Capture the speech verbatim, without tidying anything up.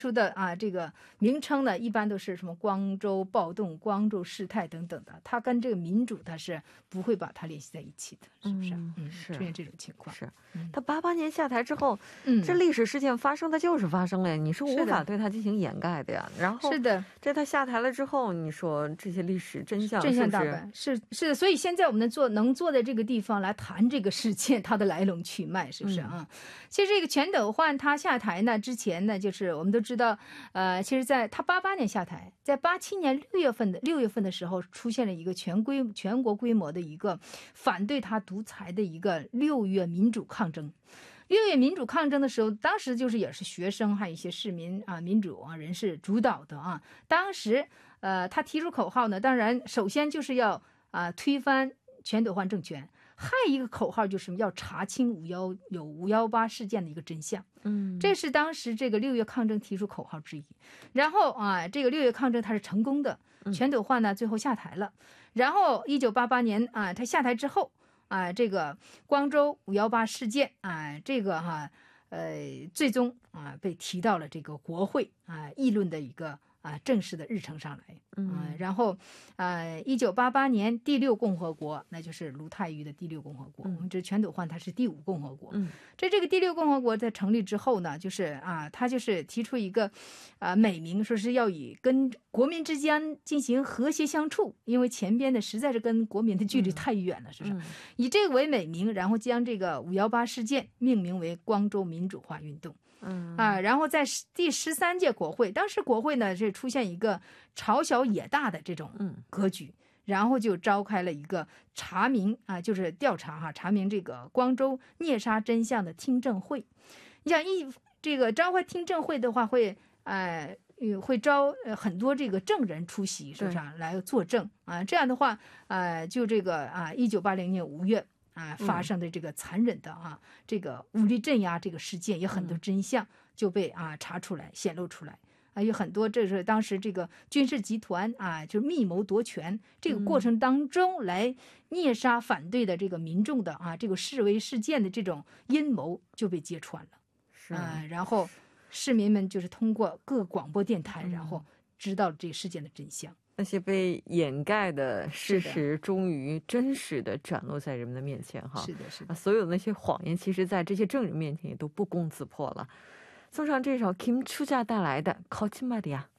出的啊这个名称呢，一般都是什么光州暴动、光州事态等等的，它跟这个民主它是不会把它联系在一起的，是不是？嗯，出现这种情况。 是他八八年下台之后，这历史事件发生的就是发生了，你是无法对他进行掩盖的呀。然后是的，这他下台了之后，你说这些历史真相真相大白， 是是的，所以现在我们做能做的这个地方来谈这个事件它的来龙去脉，是不是啊？其实这个全斗焕他下台呢之前呢，就是我们都知道，呃，其实在他八八年下台，在八七年六月份的六月份的时候，出现了一个全规全国规模的一个反对他独裁的一个六月民主抗争。六月民主抗争的时候，当时就是也是学生还有一些市民啊、民主啊人士主导的啊。当时呃，他提出口号呢，当然首先就是要啊、呃、推翻全斗焕政权。还有一个口号就是要查清五幺有五幺八事件的一个真相，嗯，这是当时这个六月抗争提出口号之一。然后啊，这个六月抗争它是成功的，全斗焕呢最后下台了。然后一九八八年啊，他下台之后啊，这个光州五幺八事件啊，这个哈、啊、呃，最终啊被提到了这个国会啊议论的一个啊正式的日程上来。嗯，然后，呃，一九八八年第六共和国，那就是卢泰愚的第六共和国。嗯、我们这全斗焕他是第五共和国。嗯，这这个第六共和国在成立之后呢，就是啊，他就是提出一个啊美名，说是要以跟国民之间进行和谐相处，因为前边的实在是跟国民的距离太远了，是不是？嗯、以这个为美名，然后将这个五幺八事件命名为光州民主化运动。嗯啊，然后在第十三届国会，当时国会呢是出现一个朝小野大的这种格局，嗯、然后就召开了一个查明啊，就是调查哈，查明这个光州虐杀真相的听证会。你想一这个召开听证会的话，会呃会招呃很多这个证人出席，是不是啊？来作证啊？这样的话，呃，就这个啊，一九八零年五月。啊，发生的这个残忍的啊，嗯、这个武力镇压这个事件，有很多真相就被啊查出来、显露出来啊，有很多这是当时这个军事集团啊，就是密谋夺权这个过程当中来虐杀反对的这个民众的啊，这个示威事件的这种阴谋就被揭穿了，是啊，然后市民们就是通过各广播电台，然后知道这个事件的真相。 那些被掩盖的事实终于真实的展露在人们的面前哈，是的，是的，所有那些谎言其实在这些证人面前也都不攻自破了。送上这首 Kim Chuja 带来的《거짓말이야》。